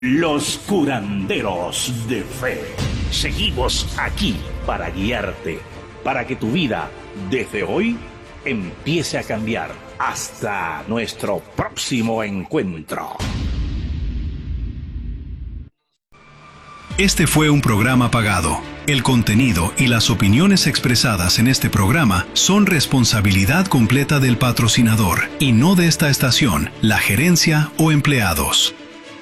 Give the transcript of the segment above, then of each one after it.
Los curanderos de fe. Seguimos aquí para guiarte, para que tu vida, desde hoy, empiece a cambiar. Hasta nuestro próximo encuentro. Este fue un programa pagado. El contenido y las opiniones expresadas en este programa son responsabilidad completa del patrocinador y no de esta estación, la gerencia o empleados.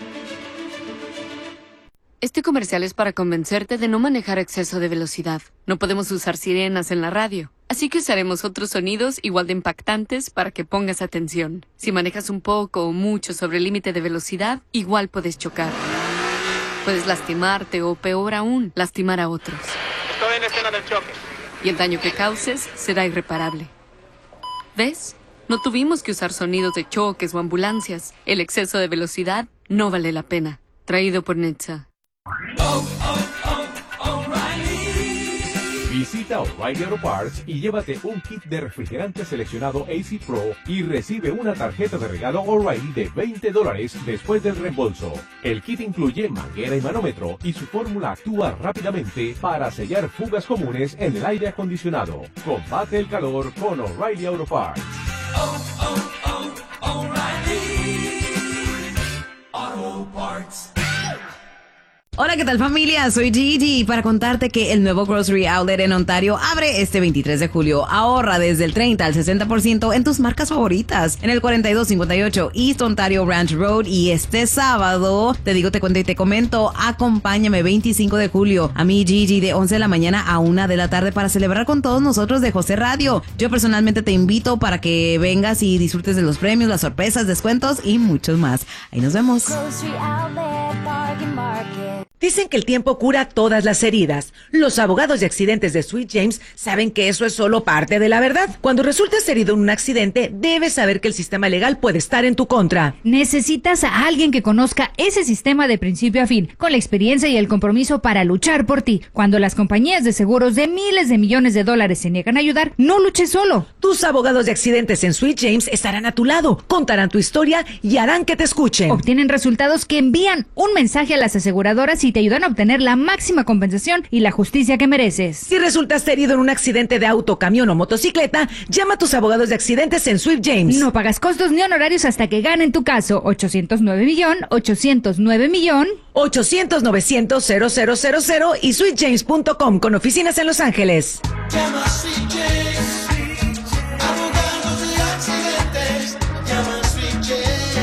Este comercial es para convencerte de no manejar a exceso de velocidad. No podemos usar sirenas en la radio, así que usaremos otros sonidos igual de impactantes para que pongas atención. Si manejas un poco o mucho sobre el límite de velocidad, igual puedes chocar. Puedes lastimarte o, peor aún, lastimar a otros. Estoy en escena del choque. Y el daño que causes será irreparable. ¿Ves? No tuvimos que usar sonidos de choques o ambulancias. El exceso de velocidad no vale la pena. Traído por NHTSA. Visita O'Reilly Auto Parts y llévate un kit de refrigerante seleccionado AC Pro y recibe una tarjeta de regalo O'Reilly de $20 después del reembolso. El kit incluye manguera y manómetro y su fórmula actúa rápidamente para sellar fugas comunes en el aire acondicionado. Combate el calor con O'Reilly Auto Parts. O'Reilly Auto Parts. Hola, ¿qué tal, familia? Soy Gigi para contarte que el nuevo Grocery Outlet en Ontario abre este 23 de julio. Ahorra desde el 30 al 60% en tus marcas favoritas en el 4258 East Ontario Ranch Road. Y este sábado, te cuento y te comento, acompáñame 25 de julio a mí, Gigi, de 11 de la mañana a 1 de la tarde para celebrar con todos nosotros de José Radio. Yo personalmente te invito para que vengas y disfrutes de los premios, las sorpresas, descuentos y muchos más. Ahí nos vemos. Grocery Outlet, Bargain Market. Dicen que el tiempo cura todas las heridas. Los abogados de accidentes de Sweet James saben que eso es solo parte de la verdad. Cuando resultes herido en un accidente, debes saber que el sistema legal puede estar en tu contra. Necesitas a alguien que conozca ese sistema de principio a fin, con la experiencia y el compromiso para luchar por ti. Cuando las compañías de seguros de miles de millones de dólares se niegan a ayudar, no luches solo. Tus abogados de accidentes en Sweet James estarán a tu lado, contarán tu historia y harán que te escuchen. Obtienen resultados que envían un mensaje a las aseguradoras y te ayudan a obtener la máxima compensación y la justicia que mereces. Si resultaste herido en un accidente de auto, camión o motocicleta, llama a tus abogados de accidentes en Sweet James. No pagas costos ni honorarios hasta que ganen tu caso. 809-809-0000 800-900-0000 y sweetjames.com con oficinas en Los Ángeles. Llama a Sweet James. Abogados de accidentes. Llama a Sweet James.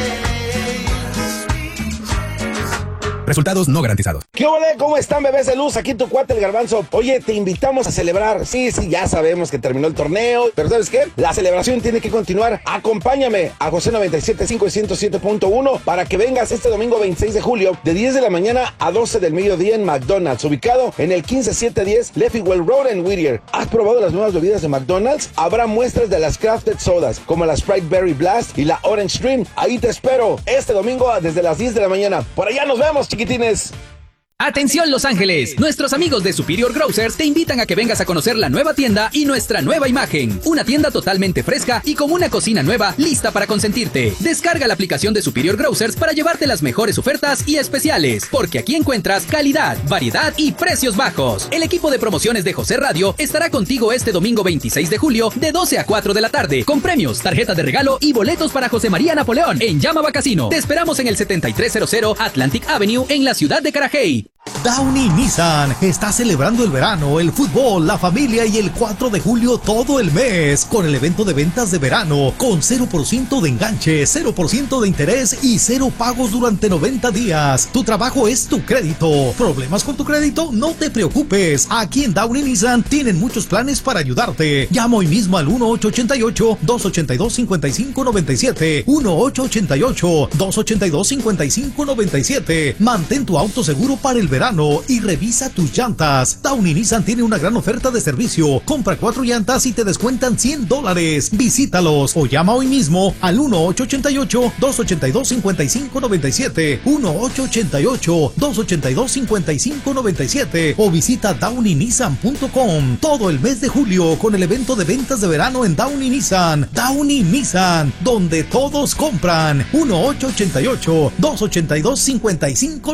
Resultados no garantizados. ¿Qué ole? ¿Cómo están, bebés de luz? Aquí tu cuate el Garbanzo. Oye, te invitamos a celebrar. Sí, ya sabemos que terminó el torneo, pero ¿sabes qué? La celebración tiene que continuar. Acompáñame a José 97.5 y 107.1 para que vengas este domingo 26 de julio de 10 de la mañana a 12 del mediodía en McDonald's, ubicado en el 15710 Leffingwell Road en Whittier. ¿Has probado las nuevas bebidas de McDonald's? Habrá muestras de las crafted sodas, como la Sprite Berry Blast y la Orange Dream. Ahí te espero este domingo desde las 10 de la mañana. Por allá nos vemos, chiquitines. Atención Los Ángeles, nuestros amigos de Superior Grocers te invitan a que vengas a conocer la nueva tienda y nuestra nueva imagen. Una tienda totalmente fresca y con una cocina nueva lista para consentirte. Descarga la aplicación de Superior Grocers para llevarte las mejores ofertas y especiales, porque aquí encuentras calidad, variedad y precios bajos. El equipo de promociones de José Radio estará contigo este domingo 26 de julio de 12 a 4 de la tarde con premios, tarjeta de regalo y boletos para José María Napoleón en Yamava Casino. Te esperamos en el 7300 Atlantic Avenue en la ciudad de Carajay. Downey Nissan está celebrando el verano, el fútbol, la familia y el 4 de julio todo el mes con el evento de ventas de verano con 0% de enganche, 0% de interés y 0 pagos durante 90 días. Tu trabajo es tu crédito. ¿Problemas con tu crédito? No te preocupes. Aquí en Downey Nissan tienen muchos planes para ayudarte. Llama hoy mismo al 1-888-282-5597. 1-888-282-5597. Mantén tu auto seguro para el verano. verano y revisa tus llantas. Downey Nissan tiene una gran oferta de servicio. Compra 4 llantas y te descuentan $100. Visítalos o llama hoy mismo al 1-888-282-5597, 1-888-282-5597 o visita downeynissan.com todo el mes de julio con el evento de ventas de verano en Downey Nissan. Downey Nissan, donde todos compran. 1-888-282-5597.